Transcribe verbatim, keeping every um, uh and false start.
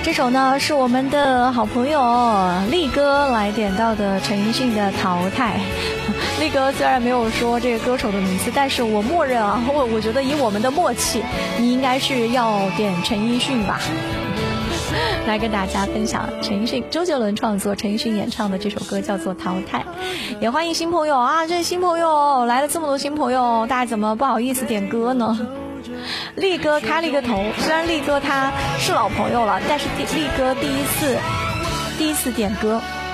这首呢是我们的好朋友力哥来点到的陈奕迅的《淘汰》。力哥虽然没有说这个歌手的名字，但是我默认啊，我我觉得以我们的默契，你应该是要点陈奕迅吧。来跟大家分享陈奕迅、周杰伦创作、陈奕迅演唱的这首歌叫做《淘汰》。也欢迎新朋友啊，这新朋友来了这么多新朋友，大家怎么不好意思点歌呢？力哥开了一个头，虽然力哥他是老朋友了，但是力哥第一次第一次点歌